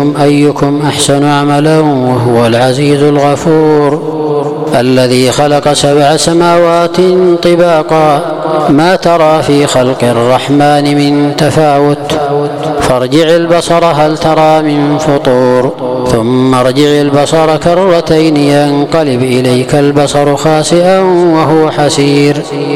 أيكم أحسن عملا وهو العزيز الغفور الذي خلق 7 سماوات طباقا ما ترى في خلق الرحمن من تفاوت فارجع البصر هل ترى من فطور ثم ارجع البصر كرتين ينقلب إليك البصر خاسئا وهو حسير